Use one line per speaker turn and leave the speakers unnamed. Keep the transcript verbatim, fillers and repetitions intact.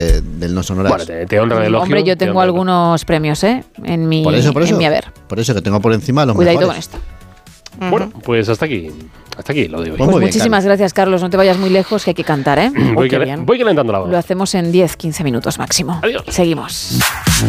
eh, del No Sonoras.
Bueno, te, te honra el elogio.
Hombre, yo tengo
honra.
algunos premios, ¿eh? En mi,
Por eso, por eso.
en mi haber.
Por eso que tengo por encima los
Cuidadito
mejores.
con esto.
Bueno, pues hasta aquí. Hasta aquí lo de hoy.
Pues
Pues
muy bien,
muchísimas
Carlos.
gracias, Carlos. No te vayas muy lejos, que hay que cantar, ¿eh?
voy,
Oh, qué
cal-
bien.
voy calentando la voz.
Lo hacemos en diez quince minutos máximo.
Adiós.
Seguimos.